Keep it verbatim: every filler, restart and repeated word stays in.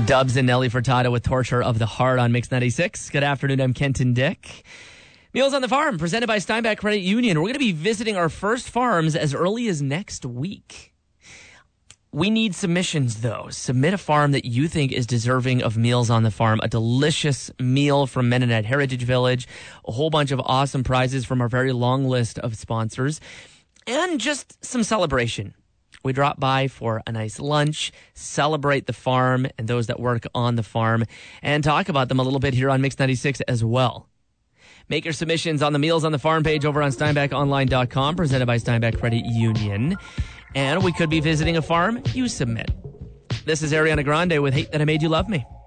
Dubs and Nelly Furtado with Torture of the Heart on Mix ninety-six. Good afternoon, I'm Kenton Dick. Meals on the Farm, presented by Steinbach Credit Union. We're going to be visiting our first farms as early as next week. We need submissions, though. Submit a farm that you think is deserving of Meals on the Farm. A delicious meal from Mennonite Heritage Village. A whole bunch of awesome prizes from our very long list of sponsors. And just some celebration. We drop by for a nice lunch, celebrate the farm and those that work on the farm, and talk about them a little bit here on Mix ninety-six as well. Make your submissions on the Meals on the Farm page over on steinbach online dot com, presented by Steinbach Credit Union. And we could be visiting a farm you submit. This is Ariana Grande with Hate That I Made You Love Me.